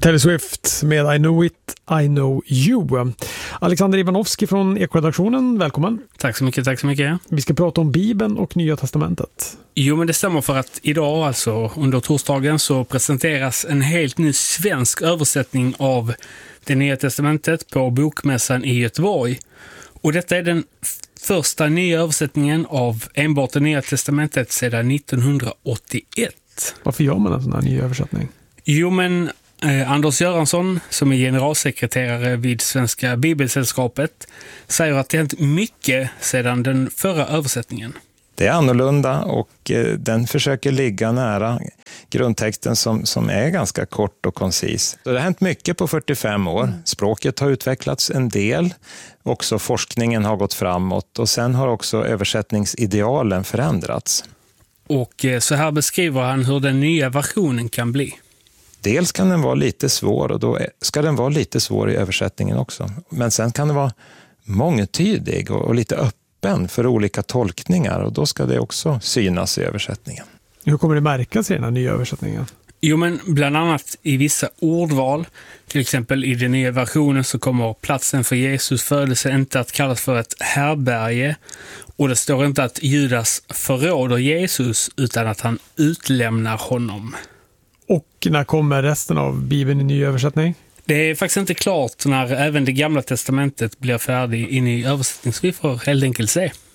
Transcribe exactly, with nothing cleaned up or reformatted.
Taylor Swift med I know it, I know you. Alexander Ivanovski från Ekoredaktionen, välkommen. Tack så mycket, tack så mycket. Vi ska prata om Bibeln och Nya Testamentet. Jo, men det stämmer, för att idag, alltså under torsdagen, så presenteras en helt ny svensk översättning av det Nya Testamentet på Bokmässan i Göteborg. Och detta är den första nya översättningen av enbart det Nya Testamentet sedan nittonhundraåttioett. Varför gör man en sån här ny översättning? Jo, men eh, Anders Göransson, som är generalsekreterare vid Svenska Bibelsällskapet, säger att det har hänt mycket sedan den förra översättningen. Det är annorlunda och eh, den försöker ligga nära grundtexten som, som är ganska kort och koncis. Så det har hänt mycket på fyrtiofem år. Språket har utvecklats en del. Också forskningen har gått framåt och sen har också översättningsidealen förändrats. Och eh, så här beskriver han hur den nya versionen kan bli. Dels kan den vara lite svår, och då ska den vara lite svår i översättningen också. Men sen kan den vara mångtydig och, och lite öppen för olika tolkningar, och då ska det också synas i översättningen. Hur kommer det märkas i den här nya översättningen? Jo, men bland annat i vissa ordval. Till exempel i den nya versionen så kommer platsen för Jesus födelse inte att kallas för ett härberge. Och det står inte att Judas förråder Jesus, utan att han utlämnar honom. Och när kommer resten av Bibeln i ny översättning? Det är faktiskt inte klart när även det gamla testamentet blir färdigt in i översättning, så vi får helt enkelt se.